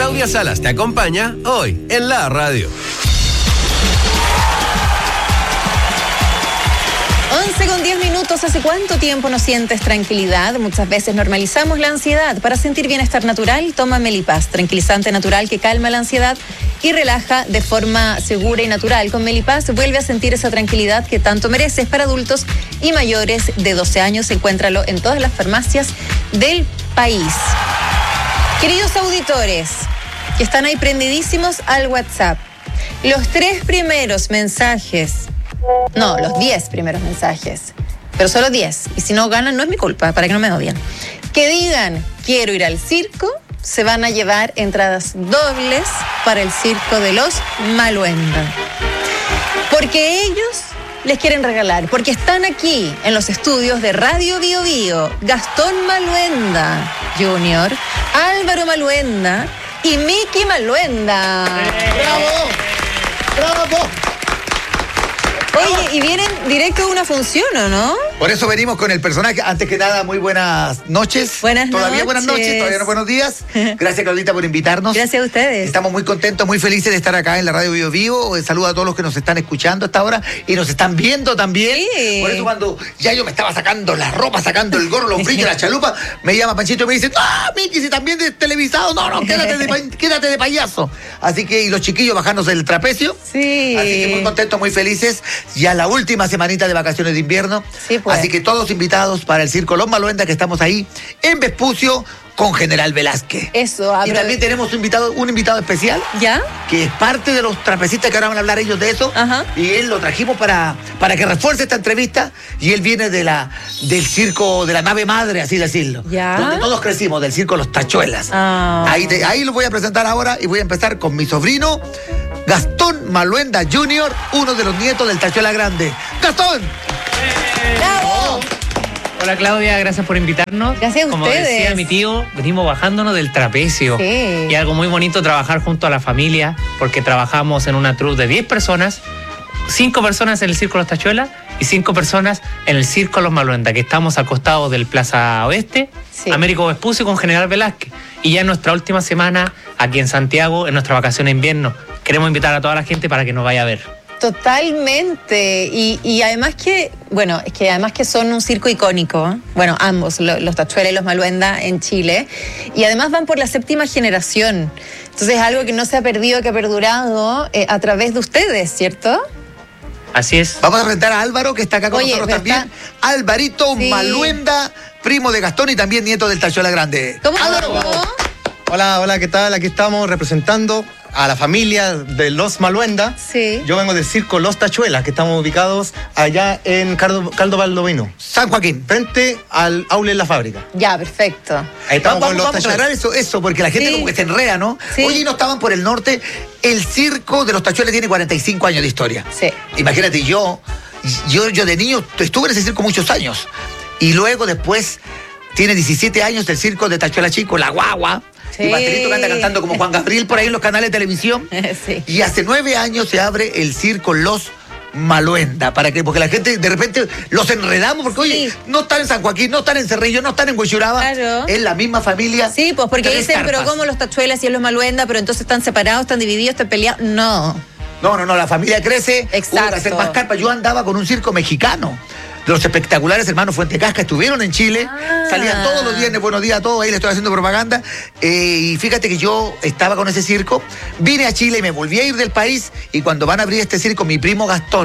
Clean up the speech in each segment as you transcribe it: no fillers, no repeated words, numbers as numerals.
Claudia Salas te acompaña hoy en la radio. 11:10. ¿Hace cuánto tiempo no sientes tranquilidad? Muchas veces normalizamos la ansiedad. Para sentir bienestar natural, toma Melipaz, tranquilizante natural que calma la ansiedad y relaja de forma segura y natural. Con Melipaz vuelve a sentir esa tranquilidad que tanto mereces. Para adultos y mayores de 12 años, encuéntralo en todas las farmacias del país. Queridos auditores, que están ahí prendidísimos al WhatsApp, los 3 primeros mensajes, no, los 10 primeros mensajes, pero solo 10, y si no ganan no es mi culpa, para que no me odien, que digan quiero ir al circo, se van a llevar entradas dobles para el circo de los Maluenda, porque ellos les quieren regalar, porque están aquí en los estudios de Radio Bio Bio, Gastón Maluenda Jr., Álvaro Maluenda y Miki Maluenda. ¡Bravo! ¡Bravo! Oye, y vienen directo de una función, ¿o no? Por eso venimos con el personaje. Antes que nada, muy buenas noches. Todavía buenas noches, todavía no buenos días. Gracias, Claudita, por invitarnos. Gracias a ustedes. Estamos muy contentos, muy felices de estar acá en la Radio Bio Bio. Saludo a todos los que nos están escuchando hasta ahora y nos están viendo también. Sí. Por eso cuando ya yo me estaba sacando la ropa, sacando el gorro, los brillos, la chalupa, me llama Panchito y me dice, Miki, si también de televisado. No, quédate de payaso. Así que, y los chiquillos bajándose del trapecio. Sí. Así que muy contentos, muy felices. Ya la última semanita de vacaciones de invierno. Sí, pues. Así que todos invitados para el Circo Los Maluenda, que estamos ahí en Vespucio con General Velázquez. Eso, Y también tenemos un invitado especial. ¿Ya? Que es parte de los trapecistas, que ahora van a hablar ellos de eso. Ajá. Y él lo trajimos para que refuerce esta entrevista. Y él viene del circo, de la nave madre, así decirlo. ¿Ya? Donde todos crecimos, del circo Los Tachuelas. Ahí lo voy a presentar ahora y voy a empezar con mi sobrino, Gastón Maluenda Jr., uno de los nietos del Tachuela Grande. ¡Gastón! ¡Bravo! Hola Claudia, gracias por invitarnos. Gracias a Como ustedes. decía mi tío, venimos bajándonos del trapecio. Sí. Y algo muy bonito trabajar junto a la familia, porque trabajamos en una troupe de 10 personas, 5 personas en el Circo Los Tachuelas y 5 personas en el Circo Los Maluenda, que estamos acostados del Plaza Oeste, Sí. Américo Vespucio con General Velázquez. Y ya en nuestra última semana, aquí en Santiago, en nuestra vacación de invierno, queremos invitar a toda la gente para que nos vaya a ver. Totalmente. Y además que, bueno, es que además que son un circo icónico, ¿eh? Bueno, ambos, los Tachuelas y los Maluenda en Chile. Y además van por la 7ª generación. Entonces es algo que no se ha perdido, que ha perdurado a través de ustedes, ¿cierto? Así es. Vamos a presentar a Álvaro, que está acá con nosotros también. Alvarito Sí. Maluenda, primo de Gastón y también nieto del Tachuela Grande. ¿Cómo Álvaro. Hola, ¿qué tal? Aquí estamos representando a la familia de los Maluenda. Sí. Yo vengo del circo Los Tachuelas, que estamos ubicados allá en Caldo Baldovino, San Joaquín. frente al aula en la fábrica. Ya, perfecto. Ahí estamos Vamos con a los aclarar Tachuelas. eso, porque la gente Sí. como que se enreda, ¿no? Sí. Oye, no estaban por el norte. El circo de los Tachuelas tiene 45 años de historia. Sí. Imagínate, yo de niño estuve en ese circo muchos años. Y luego después tiene 17 años el circo de Tachuela Chico, La Guagua. Sí. Y Pastelito que anda cantando como Juan Gabriel por ahí en los canales de televisión. Sí. Y hace 9 años se abre el circo Los Maluenda, porque la gente de repente los enredamos, porque oye, Sí. no están en San Joaquín, no están en Cerrillo, no están en Huechuraba, Claro. es la misma familia. Sí, pues porque 3 dicen, pero carpas. como los Tachuelas y los Maluenda, pero entonces están separados, están divididos, están peleados. No. No, la familia crece, Exacto. hubo que hacer más carpas. Yo andaba con un circo mexicano. Los espectaculares hermanos Fuentecasca estuvieron en Chile, salían todos los viernes, buenos días a todos, ahí le estoy haciendo propaganda. Y fíjate que yo estaba con ese circo, vine a Chile y me volví a ir del país. Y cuando van a abrir este circo, mi primo Gastón,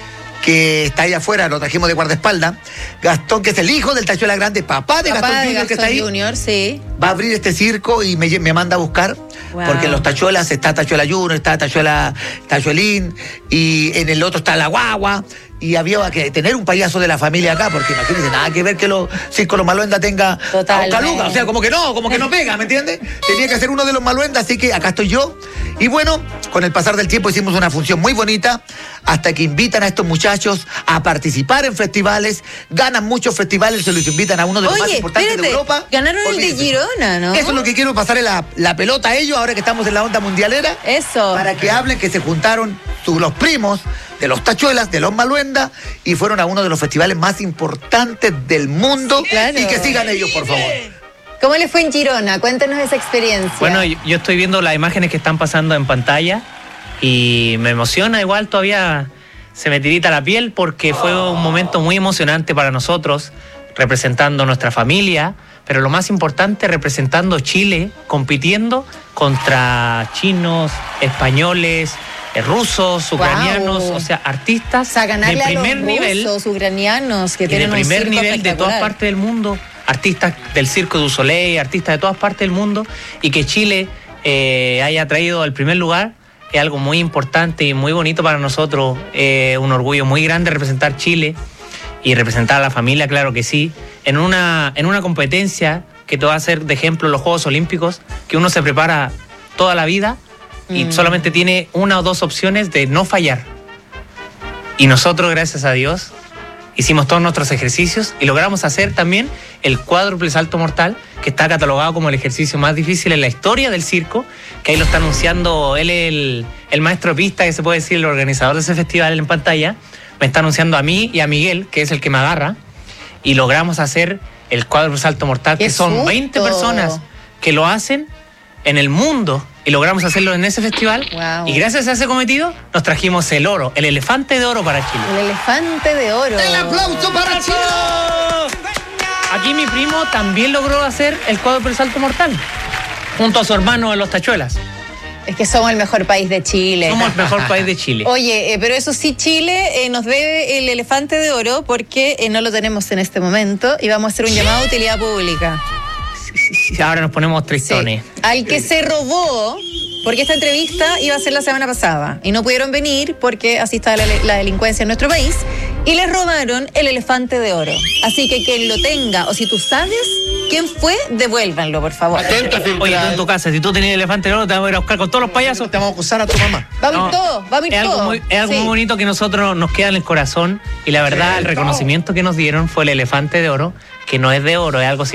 que está allá afuera, lo trajimos de guardaespaldas, Gastón, que es el hijo del Tachuela Grande, papá de Gastón Junior, que está ahí, Junior, sí. va a abrir este circo y me manda a buscar. Wow. Porque en los Tachuelas está Tachuela Junior, está Tachuelín, y en el otro está La Guagua. Y había que tener un payaso de la familia acá, porque imagínense, nada que ver que los circos Los Maluenda tenga Totalmente. a Caluga. O sea, como que no pega, ¿me entiendes? Tenía que ser uno de los Maluenda, así que acá estoy yo. Y bueno, con el pasar del tiempo hicimos una función muy bonita, hasta que invitan a estos muchachos a participar en festivales, ganan muchos festivales, se los invitan a uno de los más Oye, importantes espérate, de Europa. ganaron el de Olvídense. Girona, ¿no? Eso es lo que quiero pasarle la pelota a ellos, ahora que estamos en la onda mundialera. Eso. Para que hablen que se juntaron los primos de los Tachuelas, de los Maluenda, y fueron a uno de los festivales más importantes del mundo. Claro. Y que sigan ellos, por favor. ¿Cómo le fue en Girona? Cuéntenos esa experiencia. Bueno, yo estoy viendo las imágenes que están pasando en pantalla y me emociona, igual todavía se me tirita la piel porque fue un momento muy emocionante para nosotros, representando nuestra familia, pero lo más importante, representando Chile, compitiendo contra chinos, españoles, rusos, ucranianos, o sea, artistas o sea, ganarle de primer a los nivel, rusos, ucranianos que tienen de primer un circo nivel de todas espectacular. partes del mundo, artistas del Circo du Soleil, artistas de todas partes del mundo, y que Chile haya traído al primer lugar es algo muy importante y muy bonito para nosotros, un orgullo muy grande representar Chile y representar a la familia, claro que sí, en una competencia que te va a ser de ejemplo los Juegos Olímpicos, que uno se prepara toda la vida y solamente tiene una o dos opciones de no fallar. Y nosotros, gracias a Dios, hicimos todos nuestros ejercicios y logramos hacer también el cuádruple salto mortal, que está catalogado como el ejercicio más difícil en la historia del circo, que ahí lo está anunciando él, el maestro de pista, que se puede decir el organizador de ese festival en pantalla, me está anunciando a mí y a Miguel, que es el que me agarra, y logramos hacer el cuádruple salto mortal, que son susto! 20 personas que lo hacen en el mundo, y logramos hacerlo en ese festival. Wow. Y gracias a ese cometido nos trajimos el oro, el elefante de oro para Chile. El elefante de oro. ¡El aplauso para Chile! Aquí mi primo también logró hacer el cuádruple salto mortal, junto a su hermano en los Tachuelas. Es que somos el mejor país de Chile. Somos el mejor país de Chile. Oye, pero eso sí, Chile nos debe el elefante de oro porque no lo tenemos en este momento y vamos a hacer un llamado a utilidad pública. Sí, ahora nos ponemos tristones. Sí. Al que se robó, porque esta entrevista iba a ser la semana pasada y no pudieron venir porque así está la delincuencia en nuestro país y les robaron el elefante de oro. Así que quien lo tenga o si tú sabes quién fue, devuélvanlo, por favor. Oye, tú en tu casa, si tú tenías el elefante de oro, te vamos a ir a buscar con todos los payasos. Te vamos a acusar a tu mamá. Va a ir No, todo, va a ir es algo todo. muy, es algo Sí. muy bonito que nosotros nos queda en el corazón y la verdad el reconocimiento que nos dieron fue el elefante de oro, que no es de oro, es algo